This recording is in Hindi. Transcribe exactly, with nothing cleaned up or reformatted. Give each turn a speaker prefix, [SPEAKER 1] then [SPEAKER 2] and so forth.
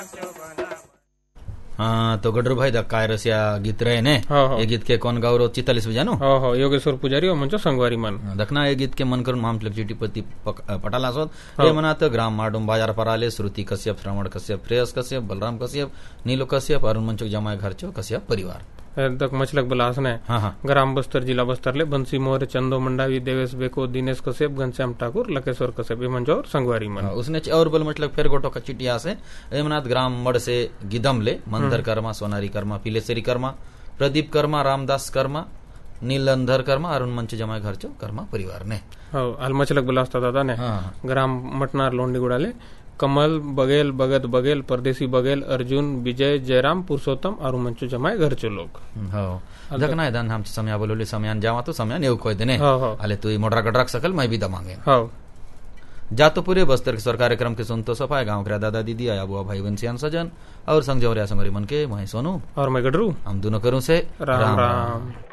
[SPEAKER 1] हाँ तो गडरू भाई काय रसिया गीत रहे ने ये गीत के कौन गाव रो चितालीस बजानो
[SPEAKER 2] हो हो योगेश्वर पुजारी और मंचो संगवारी मन
[SPEAKER 1] दखना ये गीत के मन करून माम चिटीपति पटाला सोत हे मनात ग्राम माडुम बाजार पराले श्रुति कश्यप श्रवण कश्यप प्रेयस कश्यप बलराम कश्यप नीलो कश्यप अरुण मंचो जमाय घर चो कश्यप परिवार
[SPEAKER 2] तक मछलक बलासन है
[SPEAKER 1] हाँ हाँ
[SPEAKER 2] ग्राम बस्तर जिला बस्तर ले बंसी मोर चंदो मंडावी देवेश बेको दिनेश कश्यप घनश्याम ठाकुर लकेश्वर कश्यप मंचो और संगवारी मन
[SPEAKER 1] उसने और बल मछलक फेर गोटो चिटिया से हेमनाथ ग्राम मड से गिदम ले मंदर कर्मा सोनारी कर्मा पिलेश्वरी कर्मा प्रदीप कर्मा रामदास कर्मा नीलंधर कर्मा अरुण मंच जमाय घर चो कर्मा परिवार ने
[SPEAKER 2] हाल मछलक बलास्ता दादा ने ग्राम मटनार लोंडीगुड़ा ले कमल बघेल भगत बघेल परदेसी बघेल अर्जुन विजय जयराम पुरुषोत्तम और मंचू जमाय घर चो लोग
[SPEAKER 1] हो दखना है दान हम समय बोलोले समयान जावा तो समयान एव कोय देने आले तू मोटरा कटराक सकल मैं भी दमांगे
[SPEAKER 2] हो
[SPEAKER 1] जातो पूरे बस्तर के स्वर कार्यक्रम के सुनतो सफाई गांव के दादा दीदी आया बुआ भाई बंसियान सजन और संग जवरिया संगरी मन के मैं सोनू
[SPEAKER 2] और मैं गडरू
[SPEAKER 1] हम दोनों करूं से
[SPEAKER 2] राम राम, राम।